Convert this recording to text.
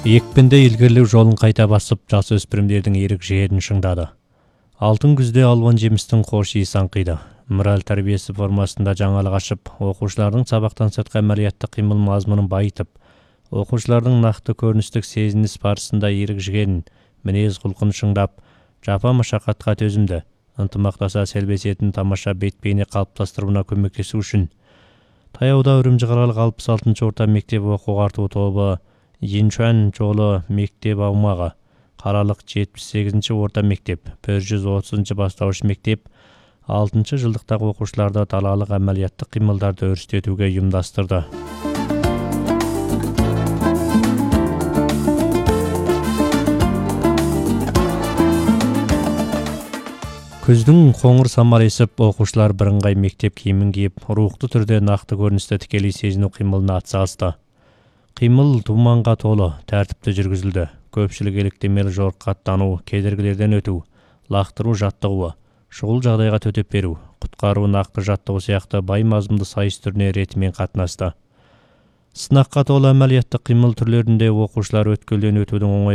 Екпінде илгерлеу жолын қайта басып, жасөспірімдердің ерік жігерін шыңдады. Алтын күзде алуан жемістің хош иісі аңқиды. Мораль тәрбиесі формасында жаңалық ашып, оқушылардың сабақтан сыртқы әмәлиятты қимыл мазмұнын байытып, оқушылардың нақты көріністік сезініс барысында ерік жігерін, мінез құлқын шыңдап, жапа машақатқа төзімді, ынтымақтаса селбесетін тамаша бет-бейне қалыптастыруына көмектесу үшін таяуда Үрімжі қалалық 66-шы орта мектеп оқу-ағарту тобы Енчуан жолы мектеп аумағы, қалалық 78-ші орта мектеп, 130-ші бастауыш мектеп, 6-ші жылдықтағы оқушыларды далалық әмәлияттық қимылдарды өрістетуге ұйымдастырды. Күздің қоңыр самар есіп, оқушылар бірыңғай мектеп киімін киіп, рухты түрде нақты көріністі тікелей сезіну қимылына атсалысты. Қимыл думанға толы, тәртіпті жүргізілді. Көпшілік еліктемелі жорыққа аттану, кедергілерден өту, лақтыру жаттығуы, шұғыл жағдайға төтеп беру, құтқару нақты жаттығу сияқты бай мазмұнды сайыс түріне ретімен қатынасты. Сынаққа толы әмәлияттық қимыл түрлерінде оқушылар өткелден өтудің оңай